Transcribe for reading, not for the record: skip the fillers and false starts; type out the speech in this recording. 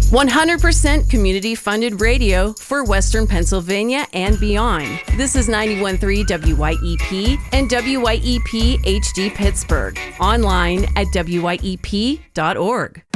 100% community-funded radio for Western Pennsylvania and beyond. This is 91.3 WYEP and WYEP HD Pittsburgh. Online at wyep.org.